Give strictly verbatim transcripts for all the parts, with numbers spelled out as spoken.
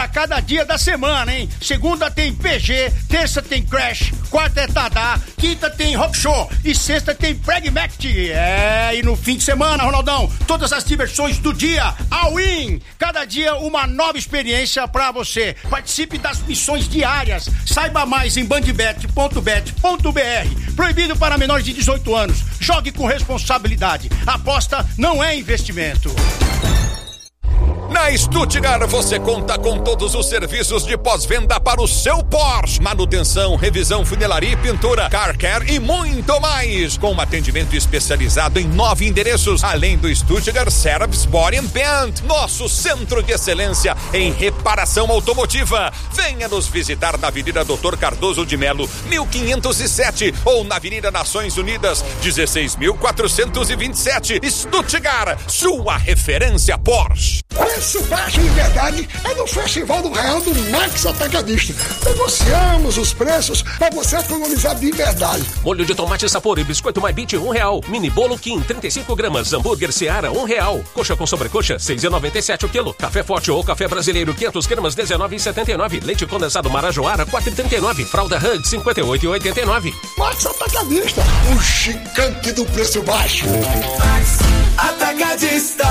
A cada dia da semana, hein? Segunda tem P G, terça tem Crash, quarta é Tadá, quinta tem Rock Show e sexta tem Pragmatic. É, e no fim de semana, Ronaldão, todas as diversões do dia, all in. Cada dia uma nova experiência pra você. Participe das missões diárias. Saiba mais em bandbet ponto bet ponto b r. Proibido para menores de dezoito anos. Jogue com responsabilidade. Aposta não é investimento. Na Stuttgart você conta com todos os serviços de pós-venda para o seu Porsche. Manutenção, revisão, funilaria e pintura, car care e muito mais. Com um atendimento especializado em nove endereços, além do Stuttgart Service Body and Paint, nosso centro de excelência em reparação automotiva. Venha nos visitar na Avenida Doutor Cardoso de Melo, mil quinhentos e sete, ou na Avenida Nações Unidas, dezesseis mil quatrocentos e vinte e sete. Stuttgart, sua referência Porsche. Preço baixo de verdade é no Festival do Real do Max Atacadista. Negociamos os preços para você economizar de verdade. Molho de tomate Sapor e biscoito MyBit, um real. Mini bolo Kim, trinta e cinco gramas. Hambúrguer Seara, um real. Coxa com sobrecoxa, seis reais e noventa e sete o quilo. Café Forte ou café brasileiro, quinhentas gramas, dezenove reais e setenta e nove. Leite condensado Marajoara, quatro reais e trinta e nove. Fralda Hug, cinquenta e oito reais e oitenta e nove. Max Atacadista, o gigante do preço baixo. Max Atacadista.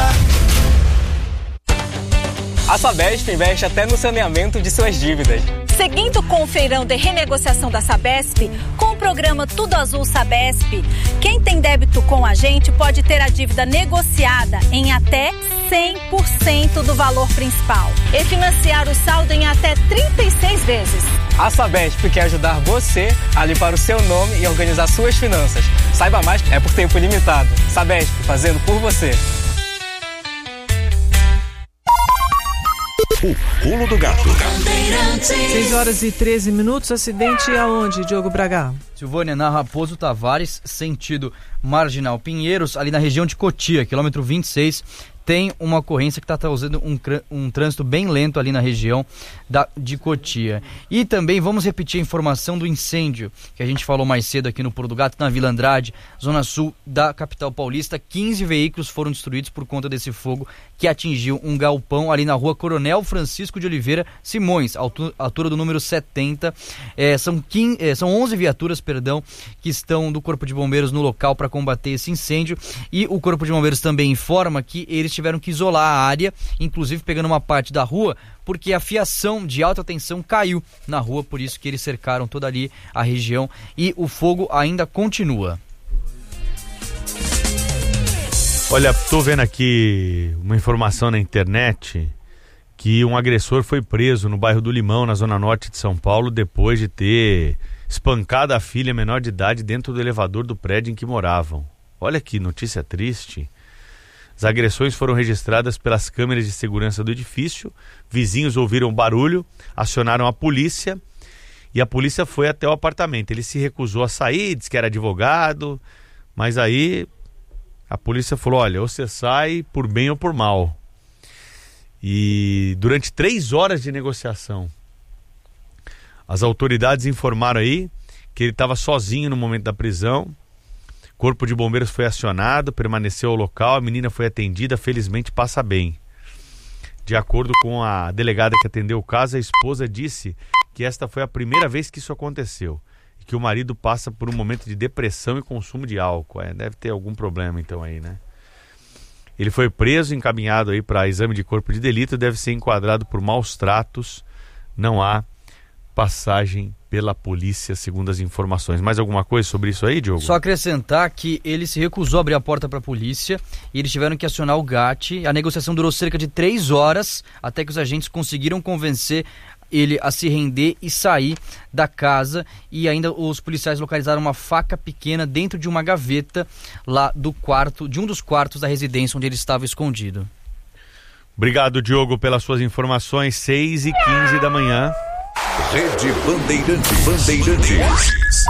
A Sabesp investe até no saneamento de suas dívidas. Seguindo com o feirão de renegociação da Sabesp, com o programa Tudo Azul Sabesp, quem tem débito com a gente pode ter a dívida negociada em até cem por cento do valor principal e financiar o saldo em até trinta e seis vezes. A Sabesp quer ajudar você a limpar o seu nome e organizar suas finanças. Saiba mais, é por tempo limitado. Sabesp, fazendo por você. O pulo do gato. seis horas e treze minutos. Acidente aonde, Diogo Braga? Silvânia, na Raposo Tavares, sentido Marginal Pinheiros, ali na região de Cotia, quilômetro vinte e seis, tem uma ocorrência que está causando um, um trânsito bem lento ali na região da, de Cotia. E também vamos repetir a informação do incêndio que a gente falou mais cedo aqui no Pulo do Gato, na Vila Andrade, zona sul da capital paulista. quinze veículos foram destruídos por conta desse fogo que atingiu um galpão ali na rua Coronel Francisco de Oliveira Simões, altura, altura do número setenta. É, são, quinze, é, são onze viaturas, perdão, que estão do Corpo de Bombeiros no local para combater esse incêndio, e o Corpo de Bombeiros também informa que eles tiveram que isolar a área, inclusive pegando uma parte da rua, porque a fiação de alta tensão caiu na rua, por isso que eles cercaram toda ali a região e o fogo ainda continua. Olha, tô vendo aqui uma informação na internet que um agressor foi preso no bairro do Limão, na zona norte de São Paulo, depois de ter espancado a filha menor de idade dentro do elevador do prédio em que moravam. Olha que notícia triste. As agressões foram registradas pelas câmeras de segurança do edifício. Vizinhos ouviram barulho, acionaram a polícia e a polícia foi até o apartamento. Ele se recusou a sair, disse que era advogado, mas aí a polícia falou: olha, ou você sai por bem ou por mal. E durante três horas de negociação, as autoridades informaram aí que ele estava sozinho no momento da prisão. Corpo de Bombeiros foi acionado, permaneceu ao local, a menina foi atendida, felizmente passa bem. De acordo com a delegada que atendeu o caso, a esposa disse que esta foi a primeira vez que isso aconteceu e que o marido passa por um momento de depressão e consumo de álcool. É, deve ter algum problema então aí, né? Ele foi preso, encaminhado aí para exame de corpo de delito, deve ser enquadrado por maus tratos. Não há passagem pela polícia, segundo as informações. Mais alguma coisa sobre isso aí, Diogo? Só acrescentar que ele se recusou a abrir a porta para a polícia e eles tiveram que acionar o G A T. A negociação durou cerca de três horas até que os agentes conseguiram convencer ele a se render e sair da casa, e ainda os policiais localizaram uma faca pequena dentro de uma gaveta lá do quarto, de um dos quartos da residência onde ele estava escondido. Obrigado, Diogo, pelas suas informações. seis e quinze da manhã. Rede Bandeirantes. Bandeirantes.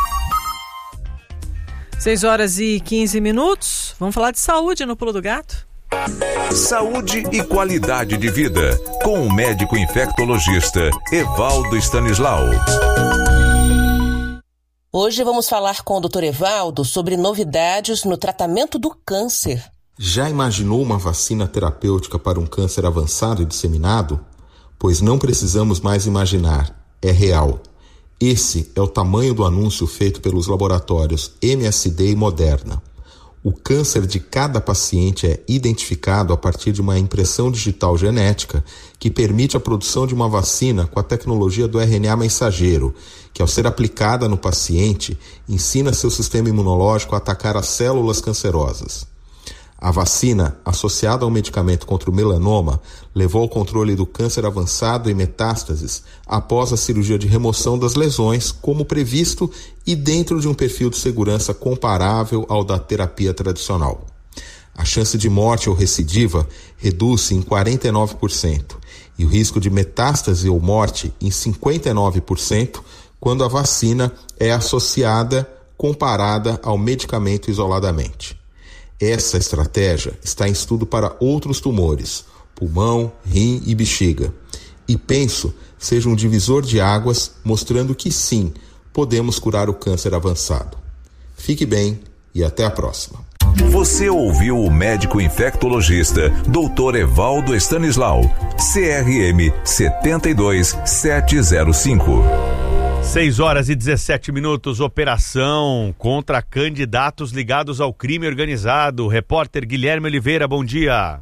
seis horas e quinze minutos. Vamos falar de saúde no Pulo do Gato? Saúde e qualidade de vida, com o médico infectologista Evaldo Stanislau. Hoje vamos falar com o doutor Evaldo sobre novidades no tratamento do câncer. Já imaginou uma vacina terapêutica para um câncer avançado e disseminado? pois não precisamos mais imaginar, é real. Esse é o tamanho do anúncio feito pelos laboratórios M S D e Moderna. O câncer de cada paciente é identificado a partir de uma impressão digital genética que permite a produção de uma vacina com a tecnologia do R N A mensageiro, que ao ser aplicada no paciente, ensina seu sistema imunológico a atacar as células cancerosas. A vacina, associada ao medicamento contra o melanoma, levou ao controle do câncer avançado e metástases após a cirurgia de remoção das lesões, como previsto e dentro de um perfil de segurança comparável ao da terapia tradicional. A chance de morte ou recidiva reduz-se em quarenta e nove por cento e o risco de metástase ou morte em cinquenta e nove por cento quando a vacina é associada, comparada ao medicamento isoladamente. Essa estratégia está em estudo para outros tumores, pulmão, rim e bexiga. E penso seja um divisor de águas, mostrando que sim, podemos curar o câncer avançado. Fique bem e até a próxima. Você ouviu o médico infectologista doutor Evaldo Stanislau, C R M sete dois sete zero cinco. seis horas e dezessete minutos, operação contra candidatos ligados ao crime organizado. Repórter Guilherme Oliveira, bom dia.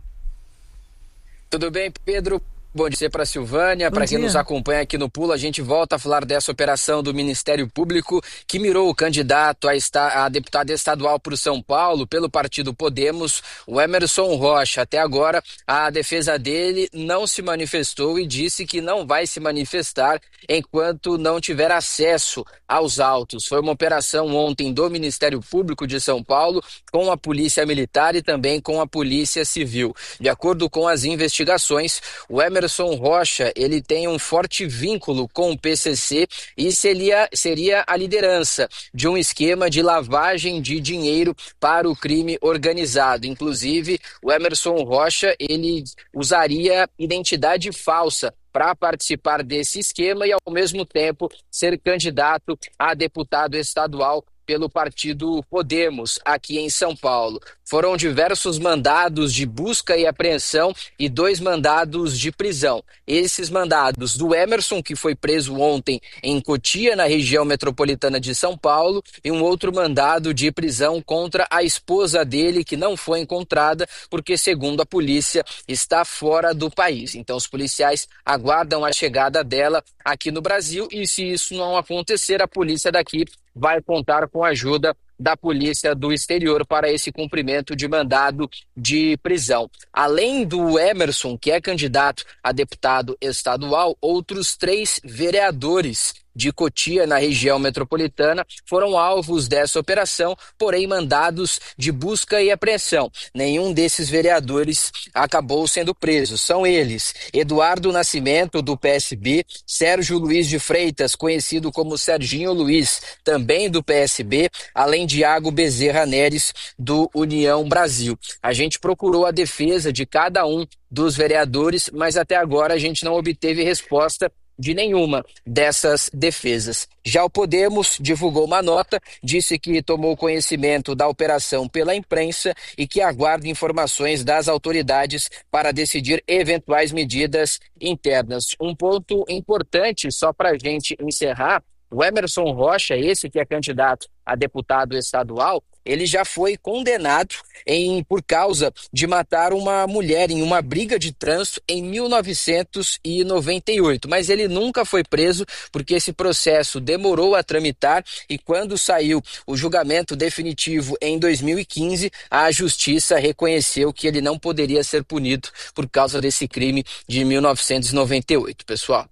Tudo bem, Pedro? Bom dia para a Silvânia, para quem nos acompanha aqui no Pulo. A gente volta a falar dessa operação do Ministério Público que mirou o candidato a, esta, a deputado estadual por São Paulo pelo partido Podemos, o Emerson Rocha. Até agora, a defesa dele não se manifestou e disse que não vai se manifestar enquanto não tiver acesso aos autos. Foi uma operação ontem do Ministério Público de São Paulo com a Polícia Militar e também com a Polícia Civil. De acordo com as investigações, o Emerson Emerson Rocha, ele tem um forte vínculo com o P C C e seria, seria a liderança de um esquema de lavagem de dinheiro para o crime organizado. Inclusive, o Emerson Rocha, ele usaria identidade falsa para participar desse esquema e, ao mesmo tempo, ser candidato a deputado estadual pelo partido Podemos, aqui em São Paulo. Foram diversos mandados de busca e apreensão e dois mandados de prisão. Esses mandados do Emerson, que foi preso ontem em Cotia, na região metropolitana de São Paulo, e um outro mandado de prisão contra a esposa dele, que não foi encontrada, porque, segundo a polícia, está fora do país. Então, os policiais aguardam a chegada dela aqui no Brasil e, se isso não acontecer, a polícia daqui vai contar com a ajuda da polícia do exterior para esse cumprimento de mandado de prisão. Além do Emerson, que é candidato a deputado estadual, outros três vereadores de Cotia, na região metropolitana, foram alvos dessa operação, porém mandados de busca e apreensão. Nenhum desses vereadores acabou sendo preso. São eles: Eduardo Nascimento, do P S B, Sérgio Luiz de Freitas, conhecido como Serginho Luiz, também do P S B, além de Iago Bezerra Neres, do União Brasil. A gente procurou a defesa de cada um dos vereadores, mas até agora a gente não obteve resposta de nenhuma dessas defesas. Já o Podemos divulgou uma nota, disse que tomou conhecimento da operação pela imprensa e que aguarda informações das autoridades para decidir eventuais medidas internas. Um ponto importante, só para a gente encerrar: o Emerson Rocha, esse que é candidato a deputado estadual, ele já foi condenado em, por causa de matar uma mulher em uma briga de trânsito em mil novecentos e noventa e oito. Mas ele nunca foi preso porque esse processo demorou a tramitar e, quando saiu o julgamento definitivo em dois mil e quinze, a justiça reconheceu que ele não poderia ser punido por causa desse crime de mil novecentos e noventa e oito, pessoal.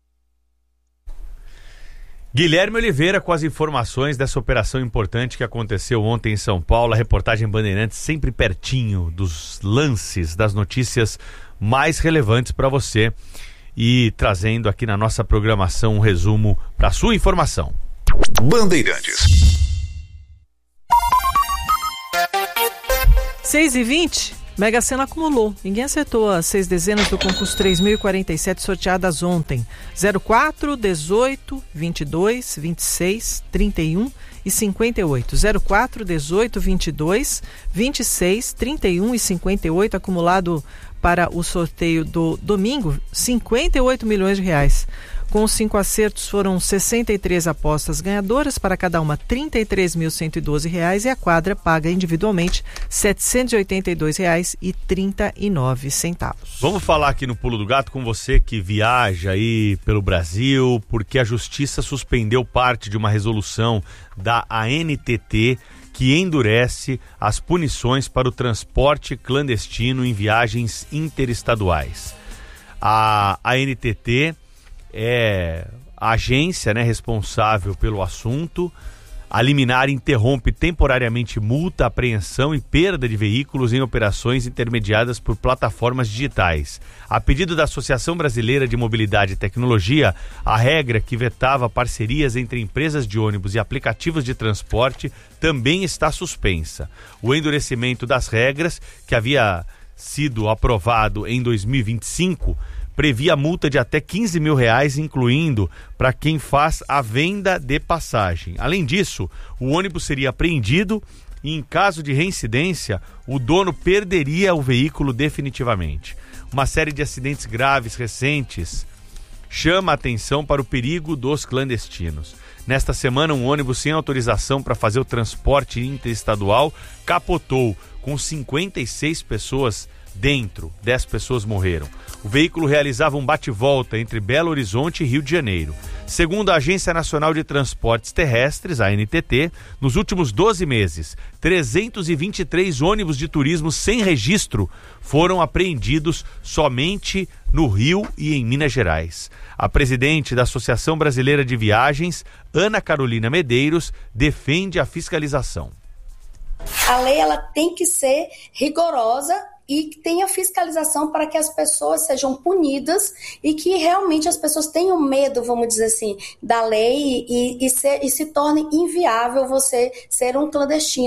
Guilherme Oliveira com as informações dessa operação importante que aconteceu ontem em São Paulo. A reportagem Bandeirantes sempre pertinho dos lances, das notícias mais relevantes para você e trazendo aqui na nossa programação um resumo para sua informação. Bandeirantes. seis e vinte, Mega Sena acumulou. Ninguém acertou as seis dezenas do concurso três mil e quarenta e sete sorteadas ontem. zero quatro, dezoito, vinte e dois, vinte e seis, trinta e um e cinquenta e oito. zero quatro, dezoito, vinte e dois, vinte e seis, trinta e um e cinquenta e oito acumulado para o sorteio do domingo, cinquenta e oito milhões de reais. Com os cinco acertos, foram sessenta e três apostas ganhadoras, para cada uma trinta e três mil cento e doze reais, e a quadra paga individualmente setecentos e oitenta e dois reais e trinta e nove centavos. Vamos falar aqui no Pulo do Gato com você que viaja aí pelo Brasil, porque a Justiça suspendeu parte de uma resolução da A N T T que endurece as punições para o transporte clandestino em viagens interestaduais. A A N T T é a agência, né, responsável pelo assunto. A liminar interrompe temporariamente multa, apreensão e perda de veículos em operações intermediadas por plataformas digitais. A pedido da Associação Brasileira de Mobilidade e Tecnologia, a regra que vetava parcerias entre empresas de ônibus e aplicativos de transporte também está suspensa. O endurecimento das regras, que havia sido aprovado em dois mil e vinte e cinco, previa multa de até quinze mil reais, incluindo para quem faz a venda de passagem. Além disso, o ônibus seria apreendido e, em caso de reincidência, o dono perderia o veículo definitivamente. Uma série de acidentes graves recentes chama a atenção para o perigo dos clandestinos. Nesta semana, um ônibus sem autorização para fazer o transporte interestadual capotou com cinquenta e seis pessoas dentro, dez pessoas morreram. O veículo realizava um bate-volta entre Belo Horizonte e Rio de Janeiro. Segundo a Agência Nacional de Transportes Terrestres, a A N T T, nos últimos doze meses, trezentos e vinte e três ônibus de turismo sem registro foram apreendidos somente no Rio e em Minas Gerais. A presidente da Associação Brasileira de Viagens, Ana Carolina Medeiros, defende a fiscalização. A lei ela tem que ser rigorosa e que tenha fiscalização para que as pessoas sejam punidas e que realmente as pessoas tenham medo, vamos dizer assim, da lei e, e, se, e se torne inviável você ser um clandestino.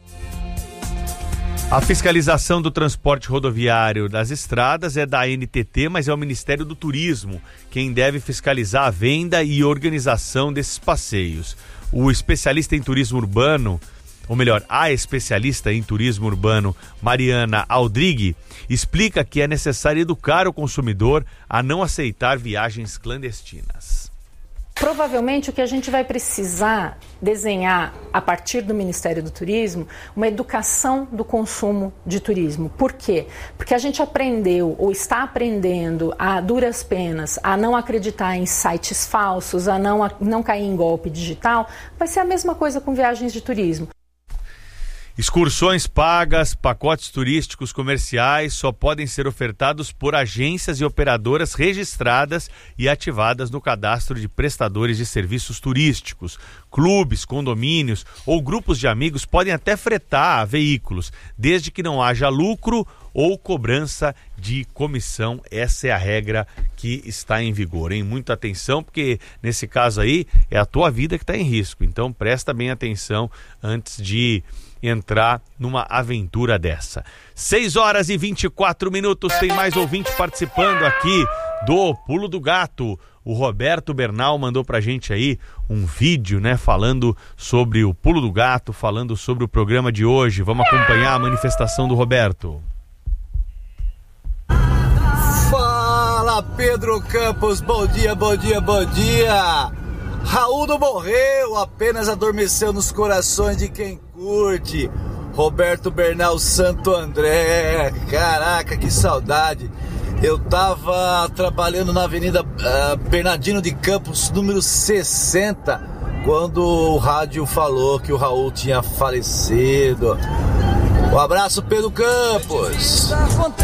A fiscalização do transporte rodoviário das estradas é da A N T T, mas é o Ministério do Turismo quem deve fiscalizar a venda e organização desses passeios. O especialista em turismo urbano, ou melhor, a especialista em turismo urbano, Mariana Aldrigue, explica que é necessário educar o consumidor a não aceitar viagens clandestinas. Provavelmente o que a gente vai precisar desenhar a partir do Ministério do Turismo, uma educação do consumo de turismo. Por quê? Porque a gente aprendeu ou está aprendendo a duras penas a não acreditar em sites falsos, a não, a não cair em golpe digital. Vai ser a mesma coisa com viagens de turismo. Excursões pagas, pacotes turísticos comerciais só podem ser ofertados por agências e operadoras registradas e ativadas no cadastro de prestadores de serviços turísticos. Clubes, condomínios ou grupos de amigos podem até fretar veículos, desde que não haja lucro ou cobrança de comissão. Essa é a regra que está em vigor, hein? Muita atenção, porque nesse caso aí é a tua vida que está em risco. Então presta bem atenção antes de entrar numa aventura dessa. seis horas e vinte e quatro minutos, tem mais ouvinte participando aqui do Pulo do Gato. O Roberto Bernal mandou pra gente aí um vídeo, né, falando sobre o Pulo do Gato, falando sobre o programa de hoje. Vamos acompanhar a manifestação do Roberto. Fala, Pedro Campos, bom dia, bom dia, bom dia. Raul não morreu, apenas adormeceu nos corações de quem curte. Roberto Bernal Santo André, caraca, que saudade. Eu tava trabalhando na Avenida uh, Bernardino de Campos, número sessenta, quando o rádio falou que o Raul tinha falecido. Um abraço, Pedro Campos.